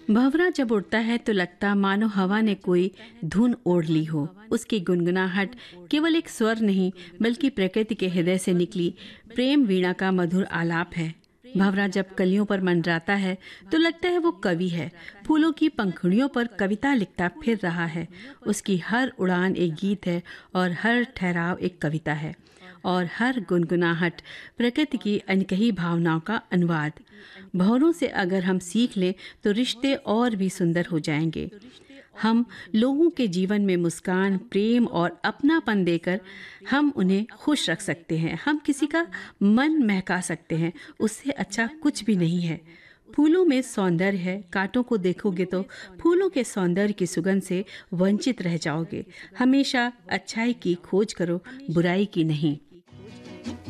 भंवरा जब उड़ता है तो लगता मानो हवा ने कोई धुन ओढ़ ली हो। उसकी गुनगुनाहट केवल एक स्वर नहीं बल्कि प्रकृति के हृदय से निकली प्रेम वीणा का मधुर आलाप है। भंवरा जब कलियों पर मंडराता है तो लगता है वो कवि है, फूलों की पंखुड़ियों पर कविता लिखता फिर रहा है। उसकी हर उड़ान एक गीत है और हर ठहराव एक कविता है और हर गुनगुनाहट प्रकृति की अनकही भावनाओं का अनुवाद। भंवरों से अगर हम सीख लें तो रिश्ते और भी सुंदर हो जाएंगे। हम लोगों के जीवन में मुस्कान, प्रेम और अपनापन देकर हम उन्हें खुश रख सकते हैं। हम किसी का मन महका सकते हैं, उससे अच्छा कुछ भी नहीं है। फूलों में सौंदर्य है, कांटों को देखोगे तो फूलों के सौंदर्य की सुगंध से वंचित रह जाओगे। हमेशा अच्छाई की खोज करो, बुराई की नहीं।